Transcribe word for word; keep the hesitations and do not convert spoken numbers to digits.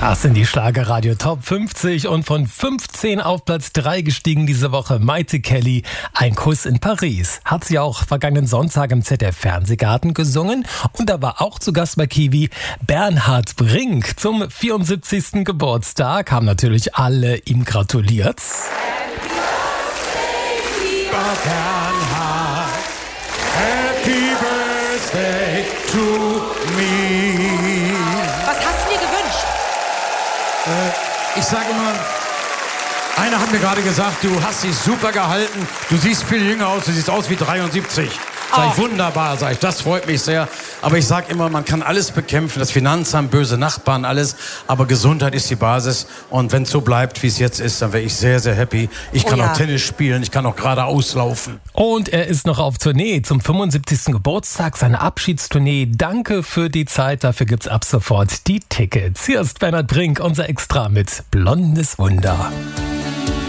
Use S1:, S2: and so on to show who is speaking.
S1: Das sind die Schlagerradio Top fünfzig und von fünfzehn auf Platz drei gestiegen diese Woche Maite Kelly, Ein Kuss in Paris. Hat sie auch vergangenen Sonntag im Z D F-Fernsehgarten gesungen und da war auch zu Gast bei Kiwi Bernhard Brink. Zum vierundsiebzigsten Geburtstag haben natürlich alle ihm gratuliert.
S2: Happy Birthday, Bernhard. Happy Birthday to me.
S3: Was hast du dir gewünscht?
S2: Äh, ich sage immer, einer hat mir gerade gesagt, du hast dich super gehalten, du siehst viel jünger aus, du siehst aus wie dreiundsiebzig. Sag ich, wunderbar, sag ich, das freut mich sehr. Aber ich sag immer, man kann alles bekämpfen, das Finanzamt, böse Nachbarn, alles. Aber Gesundheit ist die Basis. Und wenn es so bleibt, wie es jetzt ist, dann wäre ich sehr, sehr happy. Ich kann
S3: Oh ja.
S2: auch Tennis spielen, ich kann auch geradeaus laufen.
S1: Und er ist noch auf Tournee zum fünfundsiebzigsten Geburtstag, seine Abschiedstournee. Danke für die Zeit, dafür gibt's ab sofort die Tickets. Hier ist Bernhard Brink, unser Extra mit Blondes Wunder.